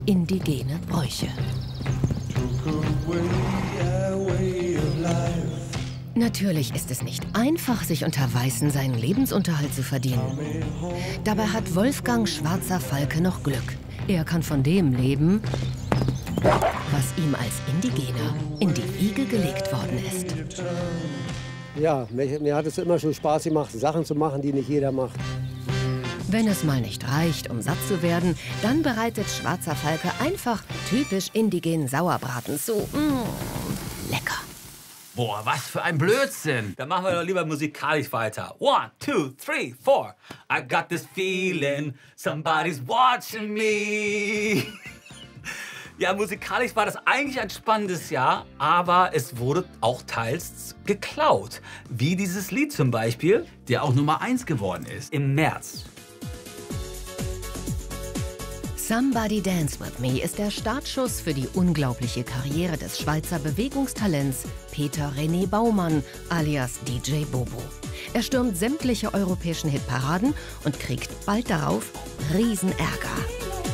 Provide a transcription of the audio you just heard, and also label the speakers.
Speaker 1: indigene Bräuche. Natürlich ist es nicht einfach, sich unter Weißen seinen Lebensunterhalt zu verdienen. Dabei hat Wolfgang Schwarzer Falke noch Glück. Er kann von dem leben, was ihm als Indigener in die Wiege gelegt worden ist.
Speaker 2: Ja, mir hat es immer schon Spaß gemacht, Sachen zu machen, die nicht jeder macht.
Speaker 1: Wenn es mal nicht reicht, um satt zu werden, dann bereitet Schwarzer Falke einfach typisch indigenen Sauerbraten zu. Lecker.
Speaker 3: Boah, was für ein Blödsinn. Dann machen wir doch lieber musikalisch weiter. 1, 2, 3, 4. I got this feeling, somebody's watching me. Ja, musikalisch war das eigentlich ein spannendes Jahr, aber es wurde auch teils geklaut. Wie dieses Lied zum Beispiel, der auch Nummer 1 geworden ist, im März.
Speaker 1: Somebody Dance With Me ist der Startschuss für die unglaubliche Karriere des Schweizer Bewegungstalents Peter René Baumann alias DJ Bobo. Er stürmt sämtliche europäischen Hitparaden und kriegt bald darauf Riesenärger.